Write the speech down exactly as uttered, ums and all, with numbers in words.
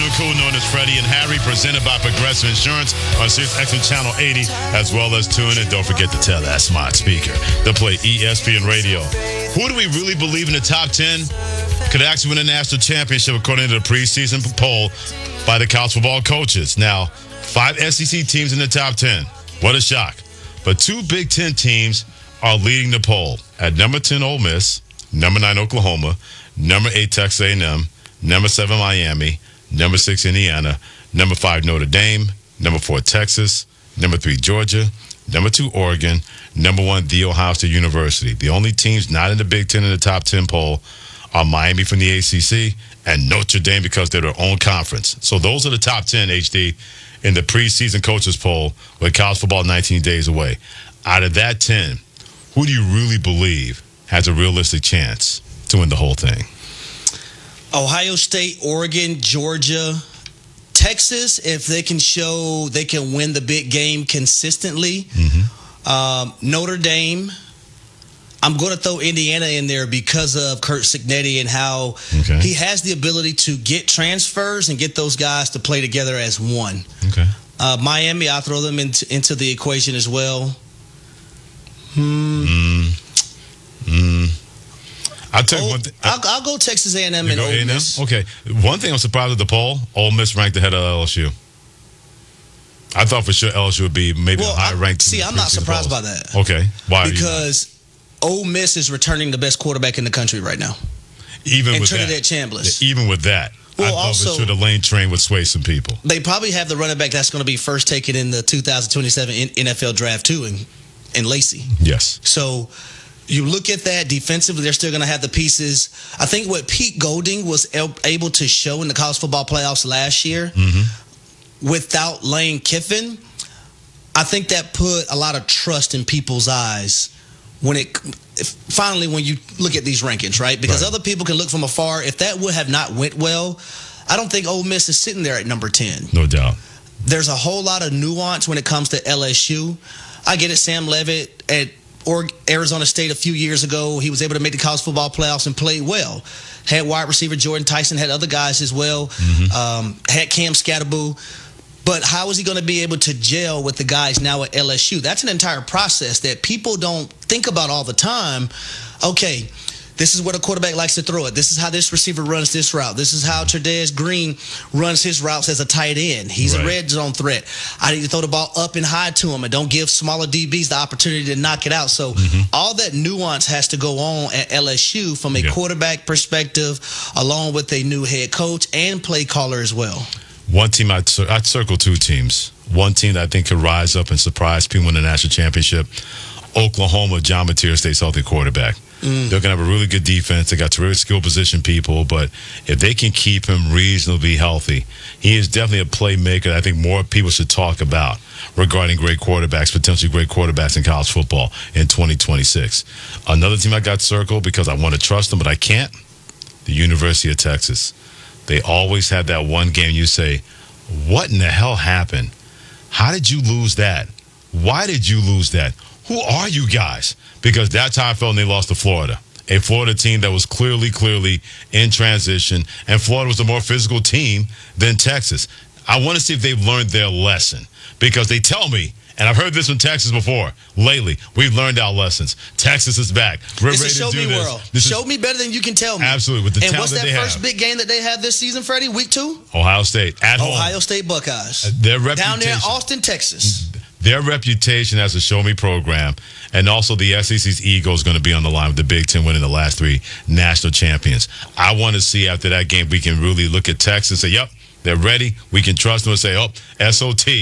Real Cool, known as Freddie and Harry, presented by Progressive Insurance on Sirius X M Channel eighty, as well as tune in. Don't forget to tell that smart speaker to play E S P N Radio. Who do we really believe in the top ten could actually win a national championship according to the preseason poll by the college football coaches? Now, five S E C teams in the top ten. What a shock. But two Big Ten teams are leading the poll. At number ten, Ole Miss. Number nine, Oklahoma. Number eight, Texas A and M. Number seven, Miami. Number six, Indiana. Number five, Notre Dame. Number four, Texas. Number three, Georgia. Number two, Oregon. Number one, The Ohio State University. The only teams not in the Big Ten in the top ten poll are Miami from the A C C and Notre Dame because they're their own conference. So those are the top ten, H D, in the preseason coaches poll with college football nineteen days away. Out of that ten, who do you really believe has a realistic chance to win the whole thing? Ohio State, Oregon, Georgia, Texas, if they can show they can win the big game consistently. Mm-hmm. Um, Notre Dame. I'm going to throw Indiana in there because of Curt Cignetti and how okay. he has the ability to get transfers and get those guys to play together as one. Okay. Uh, Miami, I'll throw them into, into the equation as well. Hmm. Mm. Mm. I'll tell you oh, one thing. I'll, I'll go Texas A and M and Ole Miss. Okay. One thing I'm surprised at the poll, Ole Miss ranked ahead of L S U. I thought for sure L S U would be maybe well, a higher ranked. See, I'm not surprised polls. by that. Okay. Why? Because Ole Miss is returning the best quarterback in the country right now. Even and with Trinidad that. Chambliss. Yeah, even with that. Well, I also, thought for sure the lane train would sway some people. They probably have the running back that's going to be first taken in the two thousand twenty-seven N F L draft too, in, in Lacey. Yes. So you look at that defensively, they're still going to have the pieces. I think what Pete Golding was able to show in the college football playoffs last year mm-hmm. without Lane Kiffin, I think that put a lot of trust in people's eyes when it finally when you look at these rankings, right? Because right. other people can look from afar. If that would have not went well, I don't think Ole Miss is sitting there at number ten. No doubt. There's a whole lot of nuance when it comes to L S U. I get it. Sam Levitt at Arizona State a few years ago, he was able to make the college football playoffs and played well. Had wide receiver Jordan Tyson, had other guys as well. Mm-hmm. Um, had Cam Scatterboo. But how is he going to be able to gel with the guys now at L S U? That's an entire process that people don't think about all the time. Okay, this is what a quarterback likes to throw it. This is how this receiver runs this route. This is how Trudez Green runs his routes as a tight end. He's right. a red zone threat. I need to throw the ball up and high to him and don't give smaller D Bs the opportunity to knock it out. So mm-hmm. all that nuance has to go on at L S U from a yeah. quarterback perspective, along with a new head coach and play caller as well. One team, I'd, I'd circle two teams. One team that I think could rise up and surprise people in the national championship. Oklahoma, John Mateer stays healthy quarterback. Mm. They're going to have a really good defense. They got terrific skill position people, but if they can keep him reasonably healthy, he is definitely a playmaker that I think more people should talk about regarding great quarterbacks, potentially great quarterbacks in college football in twenty twenty-six. Another team I got circled because I want to trust them, but I can't, the University of Texas. They always have that one game you say, what in the hell happened? How did you lose that? Why did you lose that? Who are you guys? Because that's how I felt when they lost to Florida. A Florida team that was clearly, clearly in transition, and Florida was a more physical team than Texas. I want to see if they've learned their lesson because they tell me, and I've heard this from Texas before, lately, we've learned our lessons. Texas is back. We're it's ready a show to do me this. world. This show is, me better than you can tell me. Absolutely. With the and talent what's that, that they first have. big game that they have this season, Freddie? Week two? Ohio State. At home. Ohio State Buckeyes. Uh, their reputation. Down there in Austin, Texas. Their reputation as a show-me program, and also the S E C's ego is going to be on the line with the Big Ten winning the last three national champions. I want to see after that game we can really look at Texas and say, yep, they're ready. We can trust them and say, oh, S O T.